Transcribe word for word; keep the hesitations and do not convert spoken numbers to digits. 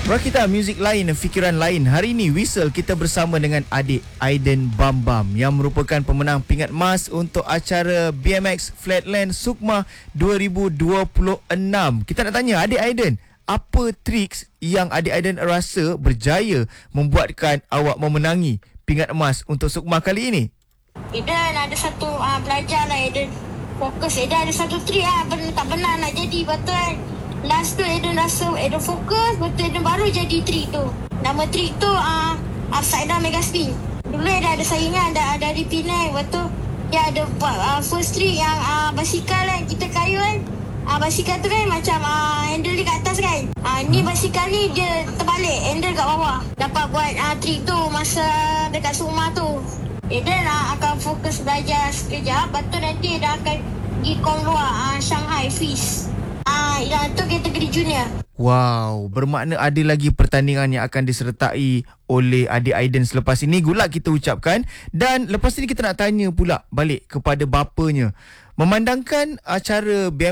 Rakita muzik lain, fikiran lain. Hari ini Whistle kita bersama dengan adik Aiden Bambam yang merupakan pemenang pingat emas untuk acara B M X Flatland Sukma dua ribu dua puluh enam. Kita nak tanya adik Aiden, apa triks yang adik Aiden rasa berjaya membuatkan awak memenangi pingat emas untuk Sukma kali ini? Aiden ada satu uh, belajar lah Aiden. Fokus Aiden ada satu trik lah, ben, tak benar nak jadi betul kan. Last tu Aiden rasa Aiden fokus, betul Aiden baru jadi trik tu. Nama trik tu uh, upside down mega spin. Dulu Aiden ada saingan ada dari Penang, betul. Dia ada buat uh, first trick yang uh, basikal kan, kita kayu kan. Uh, basikal tu kan macam uh, handle dia kat atas kan. Uh, ni basikal ni dia terbalik, handle kat bawah. Dapat buat uh, trik tu masa dekat Sukma tu. Aiden uh, akan fokus belajar sekejap, lepas tu nanti Aiden akan pergi kong luar uh, Shanghai Feast. Ah, yang tu kategori junior. Wow, bermakna ada lagi pertandingan yang akan disertai oleh adik Aiden selepas ini. Good luck kita ucapkan. Dan lepas ini kita nak tanya pula balik kepada bapanya. Memandangkan acara B M